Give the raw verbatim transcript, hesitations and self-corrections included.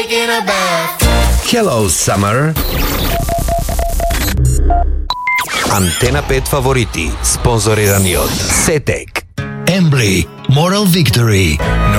Hello Summer. Antena пет фаворити, спонзорирани од Сетек. Embly, Moral Victory,